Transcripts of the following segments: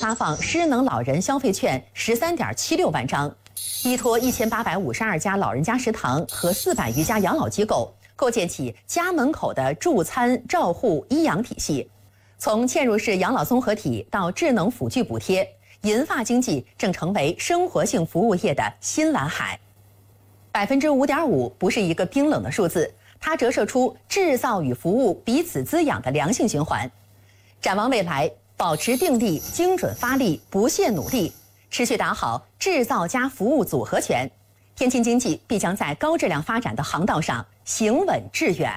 发放失能老人消费券13.76万张，依托1852家老人家食堂和400余家养老机构，构建起家门口的助餐照护医养体系。从嵌入式养老综合体到智能辅具补贴，银发经济正成为生活性服务业的新蓝海。5.5%不是一个冰冷的数字，它折射出制造与服务彼此滋养的良性循环。展望未来，保持定力、精准发力、不懈努力，持续打好制造加服务组合拳，天津经济必将在高质量发展的航道上行稳致远。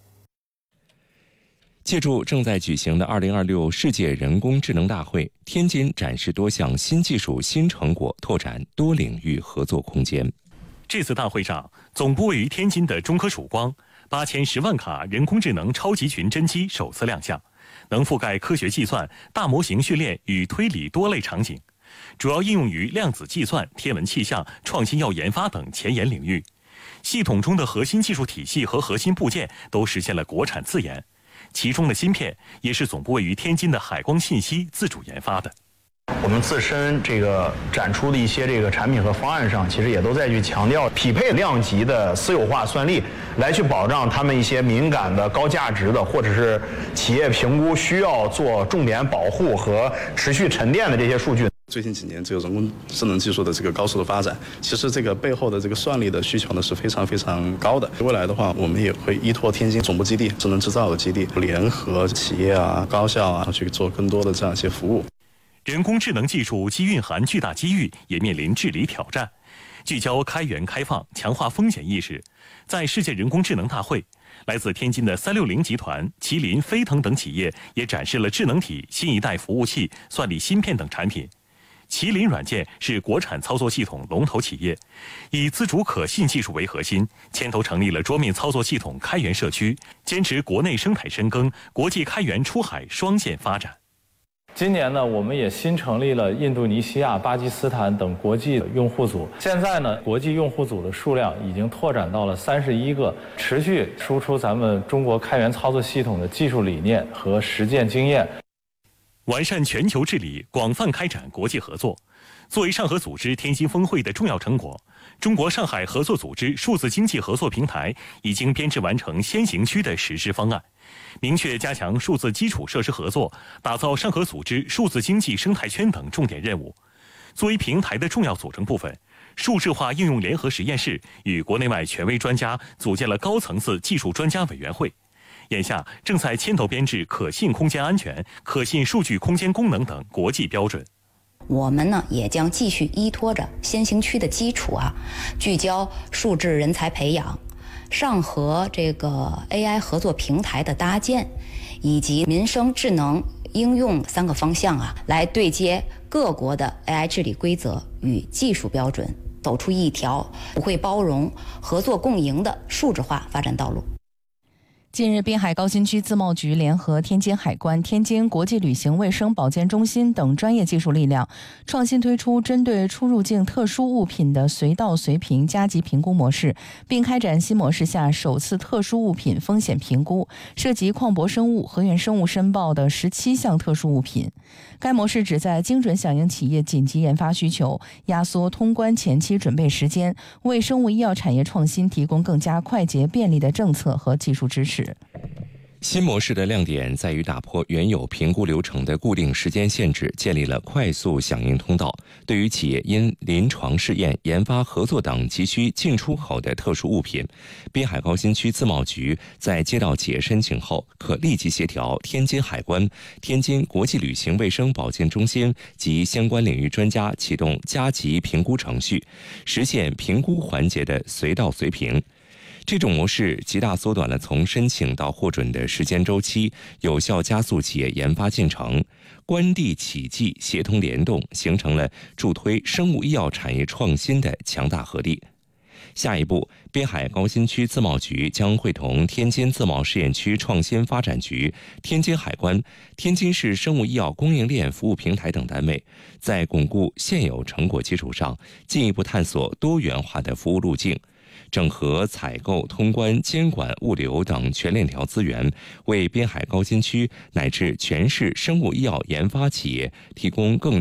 借助正在举行的2026世界人工智能大会，天津展示多项新技术、新成果，拓展多领域合作空间。 这次大会上，总部位于天津的中科曙光8010万卡人工智能超级群真机首次亮相，能覆盖科学计算、大模型训练与推理多类场景，主要应用于量子计算、天文气象、创新药研发等前沿领域。系统中的核心技术体系和核心部件都实现了国产自研，其中的芯片也是总部位于天津的海光信息自主研发的。 我们自身展出的一些产品和方案上，其实也都在去强调匹配量级的私有化算力，来去保障他们一些敏感的、高价值的，或者是企业评估需要做重点保护和持续沉淀的这些数据。 最近几年人工智能技术的高速的发展，其实背后的算力的需求呢是非常非常高的。未来的话，我们也会依托天津总部基地、智能制造的基地，联合企业啊、高校啊，去做更多的这样一些服务。 人工智能技术既蕴含巨大机遇，也面临治理挑战。聚焦开源开放，强化风险意识。在世界人工智能大会，来自天津的360集团、麒麟、飞腾等企业也展示了智能体、新一代服务器、算力芯片等产品。麒麟软件是国产操作系统龙头企业，以自主可信技术为核心，牵头成立了桌面操作系统开源社区，坚持国内生态深耕、国际开源出海双线发展。 今年呢，我们也新成立了印度尼西亚、巴基斯坦等国际用户组。现在呢，国际用户组的数量已经拓展到了31个，持续输出咱们中国开源操作系统的技术理念和实践经验， 完善全球治理，广泛开展国际合作。作为上合组织天津峰会的重要成果，中国上海合作组织数字经济合作平台已经编制完成先行区的实施方案，明确加强数字基础设施合作，打造上合组织数字经济生态圈等重点任务。作为平台的重要组成部分，数字化应用联合实验室与国内外权威专家组建了高层次技术专家委员会，眼下正在牵头编制可信空间安全、可信数据空间功能等国际标准。 我们呢也将继续依托着先行区的基础聚焦数字人才培养、上合AI 合作平台的搭建，以及民生智能应用3个方向来对接各国的 AI 治理规则与技术标准，走出一条普惠包容、合作共赢的数字化发展道路。 近日，滨海高新区自贸局联合天津海关、天津国际旅行卫生保健中心等专业技术力量，创新推出针对出入境特殊物品的随到随评加急评估模式，并开展新模式下首次特殊物品风险评估，涉及矿舶生物、核源生物申报的17项特殊物品。该模式旨在精准响应企业紧急研发需求，压缩通关前期准备时间，为生物医药产业创新提供更加快捷便利的政策和技术支持。 新模式的亮点在于打破原有评估流程的固定时间限制，建立了快速响应通道。对于企业因临床试验、研发合作等急需进出口的特殊物品，滨海高新区自贸局在接到企业申请后，可立即协调天津海关、天津国际旅行卫生保健中心及相关领域专家启动加急评估程序，实现评估环节的随到随评。这种模式极大缩短了从申请到获准的时间周期，有效加速企业研发进程，官地企技协同联动，形成了助推生物医药产业创新的强大合力。下一步，滨海高新区自贸局将会同天津自贸试验区创新发展局、天津海关、天津市生物医药供应链服务平台等单位，在巩固现有成果基础上，进一步探索多元化的服务路径，整合采购、通关、监管、物流等全链条资源，为滨海高新区乃至全市生物医药研发企业提供更